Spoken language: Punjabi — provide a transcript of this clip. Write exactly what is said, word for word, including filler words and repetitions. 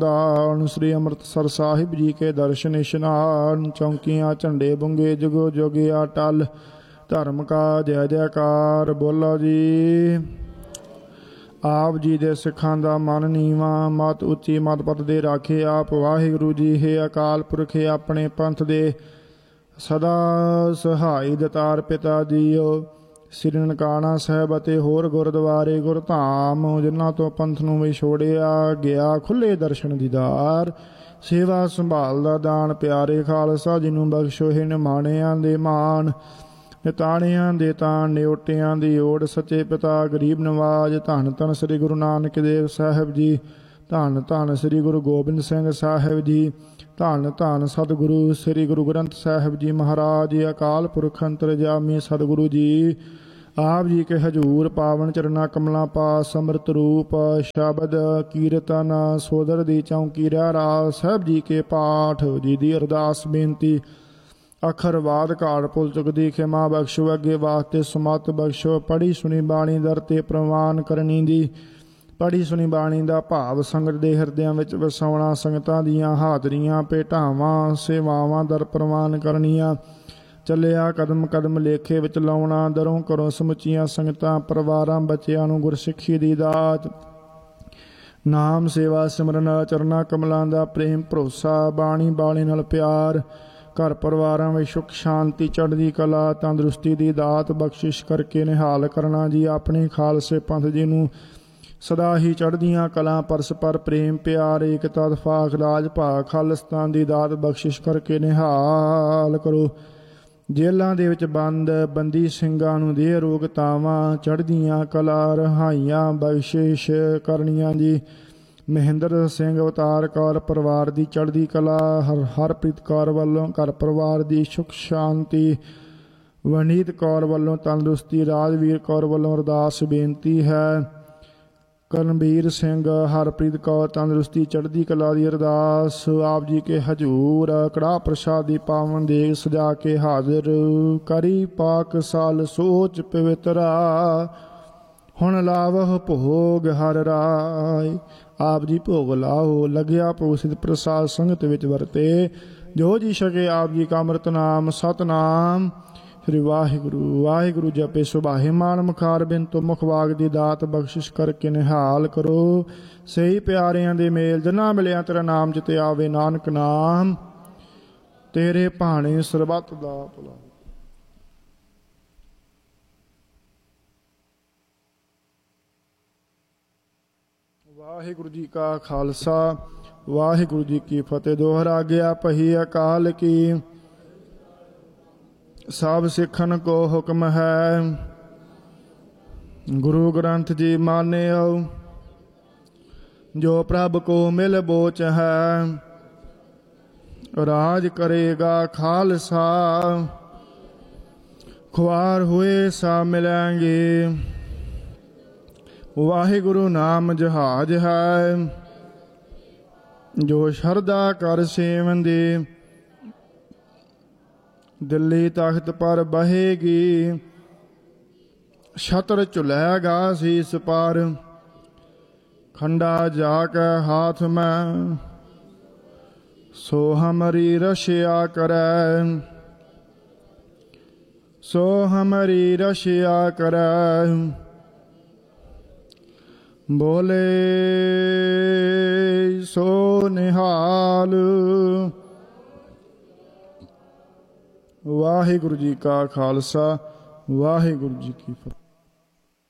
दान श्री अमृतसर साहिब जी के दर्शन इशनान चौंकियाँ झंडे बुंगे जुगो जोगिया टल धर्म का जय जयकार बोलो जी। आप जी दे सिखां दा मन नीवा मत उच्ची मत पत दे राखे आप वाहिगुरु जी हे अकाल पुरखे अपने पंथ दे सदा सहाई दतार पिता जीओ श्री ननकाना साहब ਅਤੇ ਹੋਰ ਗੁਰਦੁਆਰੇ ਗੁਰਧਾਮ ਜਿਨ੍ਹਾਂ ਤੋਂ ਪੰਥ ਨੂੰ ਵਿਛੋੜਿਆ ਗਿਆ ਖੁੱਲੇ ਦਰਸ਼ਨ ਦੀਦਾਰ ਸੇਵਾ ਸੰਭਾਲ ਦਾ ਦਾਨ ਪਿਆਰੇ ਖਾਲਸਾ ਜੀ ਨੂੰ ਬਖਸ਼ੋ ਹੈ ਨਿਮਾਣਿਆਂ ਦੇ ਮਾਣ ਨਿਤਾਣਿਆਂ ਦੇ ਤਾਣ ਨਿਓਟਿਆਂ ਦੀ ਓੜ ਸੱਚੇ ਪਿਤਾ ਗਰੀਬ ਨਵਾਜ ਧੰਨ ਧੰਨ ਸ੍ਰੀ ਗੁਰੂ ਨਾਨਕ ਦੇਵ ਸਾਹਿਬ ਜੀ ਧੰਨ ਧੰਨ ਸ੍ਰੀ ਗੁਰੂ ਗੋਬਿੰਦ ਸਿੰਘ ਸਾਹਿਬ ਜੀ ਧੰਨ ਧੰਨ ਸਤਿਗੁਰੂ ਸ੍ਰੀ ਗੁਰੂ ਗ੍ਰੰਥ ਸਾਹਿਬ ਜੀ ਮਹਾਰਾਜ ਅਕਾਲ ਪੁਰਖ ਅੰਤਰਜਾਮੀ ਸਤਿਗੁਰੂ ਜੀ आप जी के हजूर पावन चरना कमला पास समृत रूप शब्द कीर्तन सोदर दी चौंकी रहरा साहब जी के पाठ जी दी अरदास बेनती अखर वाद घाड़ पुल चुकदी खिमा बख्शो अगे वास्ते सुमत बख्शो पढ़ी सुनी बाणी दर ते प्रवान करनी दी पढ़ी सुनी बाणी दा भाव संगत दे हिरदियां विच वसाउणा संगतां दीयां हाजरियां भेटावां सेवावां दर प्रवान करनियां ਚੱਲਿਆ ਕਦਮ ਕਦਮ ਲੇਖੇ ਵਿੱਚ ਲਾਉਣਾ ਦਰੋਂ ਘਰੋਂ ਸਮੁੱਚੀਆਂ ਸੰਗਤਾਂ ਪਰਿਵਾਰਾਂ ਬੱਚਿਆਂ ਨੂੰ ਗੁਰਸਿੱਖੀ ਦੀ ਦਾਤ ਨਾਮ ਸੇਵਾ ਸਿਮਰਨ ਚਰਨਾ ਕਮਲਾਂ ਦਾ ਪ੍ਰੇਮ ਭਰੋਸਾ ਬਾਣੀ ਬਾਣੀ ਨਾਲ ਪਿਆਰ ਘਰ ਪਰਿਵਾਰਾਂ ਵਿੱਚ ਸੁੱਖ ਸ਼ਾਂਤੀ ਚੜ੍ਹਦੀ ਕਲਾ ਤੰਦਰੁਸਤੀ ਦੀ ਦਾਤ ਬਖਸ਼ਿਸ਼ ਕਰਕੇ ਨਿਹਾਲ ਕਰਨਾ ਜੀ ਆਪਣੇ ਖਾਲਸੇ ਪੰਥ ਜੀ ਨੂੰ ਸਦਾ ਹੀ ਚੜ੍ਹਦੀਆਂ ਕਲਾਂ ਪਰਸਪਰ ਪ੍ਰੇਮ ਪਿਆਰ ਏਕਤਾ ਇਤਫਾਕ ਰਾਜ ਭਾਗ ਖਾਲਿਸਤਾਨ ਦੀ ਦਾਤ ਬਖਸ਼ਿਸ਼ ਕਰਕੇ ਨਿਹਾਲ ਕਰੋ। ਜੇਲ੍ਹਾਂ ਦੇ ਵਿੱਚ ਬੰਦ ਬੰਦੀ ਸਿੰਘਾਂ ਨੂੰ ਦੇ ਰੋਗਤਾਵਾਂ ਚੜ੍ਹਦੀਆਂ ਕਲਾ ਰਹਾਈਆਂ ਬਖਸ਼ਿਸ਼ ਕਰਨੀਆਂ ਜੀ। ਮਹਿੰਦਰ ਸਿੰਘ ਅਵਤਾਰ ਕੌਰ ਪਰਿਵਾਰ ਦੀ ਚੜ੍ਹਦੀ ਕਲਾ ਹਰ ਹਰਪ੍ਰੀਤ ਕੌਰ ਵੱਲੋਂ ਘਰ ਪਰਿਵਾਰ ਦੀ ਸੁੱਖ ਸ਼ਾਂਤੀ ਵਨੀਤ ਕੌਰ ਵੱਲੋਂ ਤੰਦਰੁਸਤੀ ਰਾਜਵੀਰ ਕੌਰ ਵੱਲੋਂ ਅਰਦਾਸ ਬੇਨਤੀ ਹੈ। ਕਰਨਵੀਰ ਸਿੰਘ ਹਰਪ੍ਰੀਤ ਕੌਰ ਤੰਦਰੁਸਤੀ ਚੜ੍ਹਦੀ ਕਲਾ ਦੀ ਅਰਦਾਸ ਆਪ ਜੀ ਕੇ ਹਜੂਰ ਕੜਾਹ ਪ੍ਰਸ਼ਾਦ ਦੀ ਪਾਵਨ ਦੇਗ ਸਜਾ ਕੇ ਹਾਜ਼ਰ ਕਰੀ ਪਾਕ ਸਾਲ ਸੋਚ ਪਵਿੱਤਰਾ ਹੁਣ ਲਾਵਹ ਭੋਗ ਹਰ ਰਾਏ। ਆਪ ਜੀ ਭੋਗ ਲਾਓ ਲੱਗਿਆ ਪ੍ਰਸਿੱਧ ਪ੍ਰਸਾਦ ਸੰਗਤ ਵਿੱਚ ਵਰਤੇ ਜੋ ਜੀ ਸਕੇ ਆਪ ਜੀ ਕਾ ਅੰਮ੍ਰਿਤ ਨਾਮ ਸਤਨਾਮ श्री वाहिगुरु वाहिगुरु जपे सुभाहे मान मुखार बिन तो मुख वाग दी दात बख्शिश करके निहाल करो सही प्यारियां दे मेल जना मिलिया तेरा नाम जिते आवे नानक नाम तेरे भाणे सरबत दा भला। वाहिगुरु जी का खालसा वाहिगुरु जी की फतेह। दोहरा गया पही अकाल की सब सिखन को हुक्म है गुरु ग्रंथ जी माने जो प्रभ को मिल बोच है राज करेगा खालसा खुआर हुए सा मिलेंगे। वाहिगुरु नाम जहाज है जो शरदा कर सेवन दे दिल्ली तख्त पर बहेगी छतर झुलेगा शीस पर खंडा जाके हाथ में सो हमारी रशिया करे सो हमारी रशिया करे बोले सो निहाल। वाहिगुरु जी का खालसा वाहिगुरु जी की फतेह।